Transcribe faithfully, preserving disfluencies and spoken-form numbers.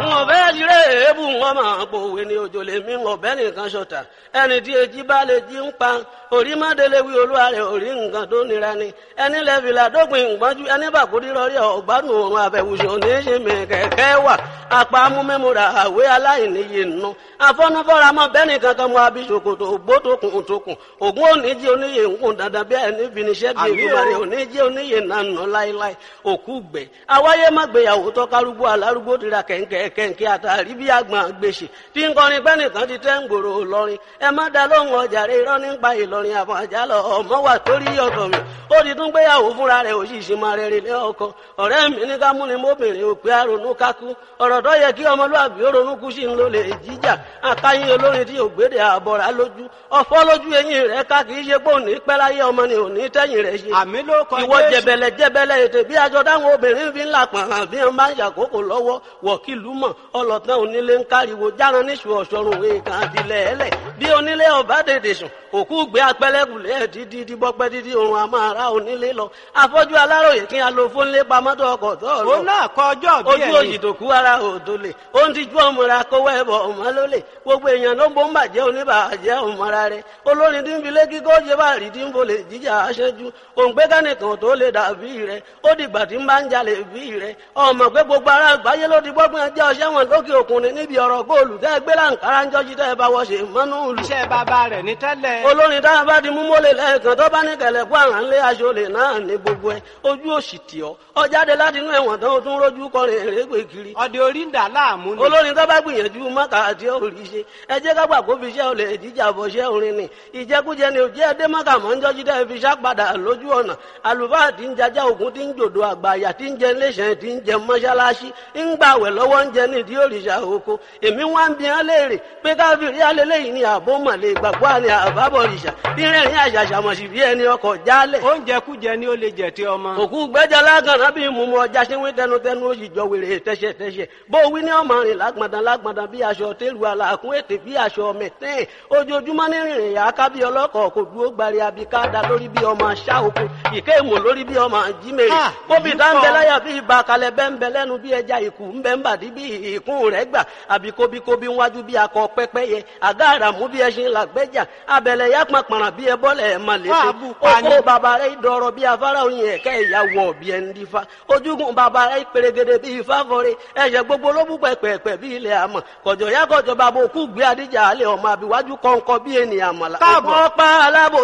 wọn bẹ́ẹ̀ jíre èébù wọn máa pòwe ní òjò lè mí wọn bẹ́ẹ̀ nìkan ṣọ̀tà ẹni tí èjì bá lè jí ń pa orí mọ́délé wí olúwa rẹ̀ orí nǹkan tó nira ni ẹni lẹ́fìlà dópin ìgbọ́njú ẹni bàkúrí rọrí ọ̀gbádùn òrùn àbẹ̀wùsọ̀ ní í ṣe mi kẹ̀kẹ́ wà apá amúmẹ́múra àwé aláìníye nù afọ́nufọ́ra mọ́ bẹ́ẹ̀ nìkan kan mọ abisokoto ògbótokùn tókùn ògún òníjì oníyè ńkùn dandan bí ẹni finiṣẹ́ bí ìgbìmọ̀rẹ́ òníjì oníyè náà nù láíláí òkú gbẹ awáyé má gbéyàwó tọ́kárúgbó alárúgbó tira kẹ̀ǹkẹ̀ kẹ̀ǹkẹ̀ àtàrí bí àgbọn gbèsè tí ń kọrin pẹ́ nìkan ti tẹ́ ń gbòòrò lọ́rin ẹ má dá lóhùn ọjà rẹ irọ́ nípa ìlọrin àbọ̀ àjálọ ọmọ wà torí ọ̀tọ̀ mi ó ti tún gbéyàwó fúnra rẹ̀ òṣìṣì máa rẹ̀ rí lé ọkọ ọ̀rẹ́ mi ní ká mú ni mọ́bìnrin òpè àrònú kákú ọ̀rọ̀ tó yẹ kí ọmọlúwàbí ó ronú kú sí ń lò lè jíjà akáyín olórin tí ògbédè àbọ̀rà lójú ọ̀fọ́ lójú eyín rẹ̀ ká kì í ṣe pé òní pẹ́ láyé ọmọ ni òní tẹ́yìn rẹ̀ ṣe àmì ló kọ ìwọ jẹ̀bẹ̀lẹ̀ jẹ̀bẹ̀lẹ̀ ètè bí aṣọ táwọn obìnrin fi ń là pọ̀n hàn bí wọ́n bá ń ṣàkókò lọ́wọ́ wọ̀kìlú mọ̀ ọlọ́tàn onílé ń káriwo járan níṣu ọ̀ṣọ́run èèkàn àdìlẹ̀ ẹlẹ̀ bí onílé ọba dèdè sùn òkú gbé apẹ́lẹ́kùlé ẹ̀ dídí díbọ́pẹ́ dídí òrùn àmọ́ ara onílé lọ afọ́jú aláròyè kí a lo fónlé pamọ́tò ọkọ̀ tó lọ òun náà kọ ọjọ́ bí ojú òyì tó kú ara òdo lè ó ń tijú ọmọra kówó ẹbọ ọmọ lólè gbogbo èèyàn ló ń bó ń bàjẹ́ oníbàjẹ́ ọmọra rẹ olórin tí ń fi lékí kó ṣe bá rí tí ń bolè jíjà aṣẹ́jú òǹgbé kánìkan tó lè dàbí rẹ ó dìgbà tí ń bá ń jalè bí rẹ ọmọ pé gbogbo ara àgbáyé ló ti gbọ́gbọ́n ẹjẹ́ ọṣẹ́ wọn lókè òkun ni níbi ọ̀rọ̀ góòlù tẹ́ gbé láǹkárá ń jọ́jú tẹ́ bá wọ́ ṣe mọ́nú ìlú. iṣẹ́ bàbá rẹ̀ ní tẹ́lẹ̀. olórin tá a bá di mú mọ́lẹ̀ lẹ́ẹ̀kan tó bá ní kẹlẹ̀ kó àrà ńlé aṣọ lè náà ní gbogbo ẹ ojú òṣì tì ọ́ ọjáde láti inú ẹ̀wọ̀n tán ó tún rójú kọrin èrègbè kiri. ọdẹ orí ń dà láàmú ni. olórin tó bá gbìyànjú mọ́kà àti òrì ṣe ẹ jẹ́ kágbà kó fi iṣẹ́ olè jíjà bọ̀ ṣẹ́ orin ni ìjẹkújẹ ni òjẹ́ ẹdẹ mọ́kà mọ́ ń jọ́jú tẹ́ fi ṣàpadà lójú ọ̀nà àlùfáà tí ń jajá ògún tí ń jòdò àgbàyà tí ń jẹ iléeṣẹ́ tí ń jẹ mọ́ṣáláṣí ń gbàwẹ̀ lọ́wọ́ ń jẹ nídìí òrìṣà oko èmi wá ń bi hàn léèrè pé káfíìrì alẹ́lẹ́yìn ni àbó mọ̀lẹ́ ìgbàgbọ́ àni àbábọ̀ òrìṣà bí rẹ̀rìn àṣàṣàmọ̀sí bí ẹni ọkọ̀ jálẹ̀. oúnjẹ kújẹ ni ó lè jẹ tí ọmọ. òkú gbẹ́jà lágànná bí mumu ọjà ṣíwín tẹnutẹnu ó sì jọ wèrè tẹ́ṣẹ̀tẹ́ṣẹ̀ bó wí ní ọmọ rìn lágbọ̀ndàn lágbọ̀ndàn bí aṣọ tẹ́lu àlàkùn ètè bí aṣọ mẹ̀tẹ́ẹ̀ ojoojúmọ́ ní rìnrìn yà á ká bí ọlọ́kọ̀ kò dúró gbari abikada lórí bí ọmọ aṣá oko ìké ìmọ̀ lórí bí ọmọ jímèrè kóbi dáńbẹ́ láyà bí ibà kalẹ̀ bẹ́ńbẹ́ lẹ́nu bí ẹja ìkù ńbẹ́ ń bàdí bí ìkún rẹ̀ gbà àbí kóbíkóbí wájú bí akọ pẹ́pẹ́yẹ àgá àràmú bí ẹṣin làgbẹ́jà abẹ̀lẹ̀ yá pàpàrà bí ẹbọ́lẹ̀ ẹ̀ máa lè ṣe oko bàbá rẹ̀ dọ̀rọ̀ bí afárá oyin ẹ̀kẹ́ ìyàwó ọ̀bí ẹni dífá ojúgun bàbá rẹ̀ pèrègèdè bí ifá fọre ẹ̀ṣẹ̀ gbogbo ló bú pẹ̀pẹ̀pẹ̀ bí ilẹ̀ àmọ̀ kọ̀jọ̀ yá kọ̀jọ̀ bàbá òkú gbé adíjà alẹ́ ọmọ àbíwájú kọ̀ǹkọ̀ bí ènìyàn mọ̀lá. káàbọ̀ ọ̀pá alábò